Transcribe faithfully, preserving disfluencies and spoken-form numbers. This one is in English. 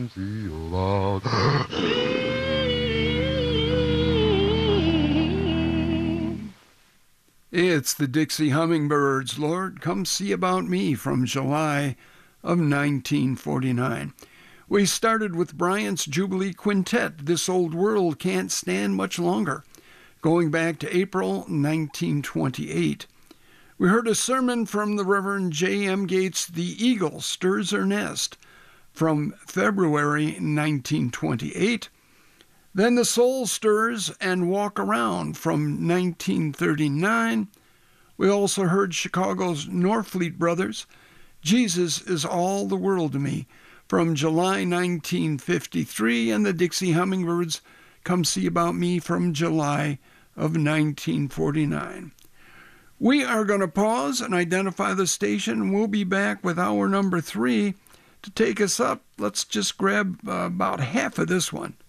come see about It's the Dixie Hummingbirds, Lord, Come See About Me, from July of nineteen forty-nine. We started with Bryant's Jubilee Quintet, This Old World Can't Stand Much Longer, going back to April nineteen twenty-eight. We heard a sermon from the Reverend J M Gates, The Eagle Stirs Her Nest, from February nineteen twenty-eight. Then The Soul Stirs and Walk Around from nineteen thirty-nine. We also heard Chicago's Norfleet Brothers, Jesus is All the World to Me, from July nineteen fifty-three, and the Dixie Hummingbirds, Come See About Me, from July of nineteen forty-nine. We are going to pause and identify the station. We'll be back with hour number three to take us up. Let's just grab uh, about half of this one.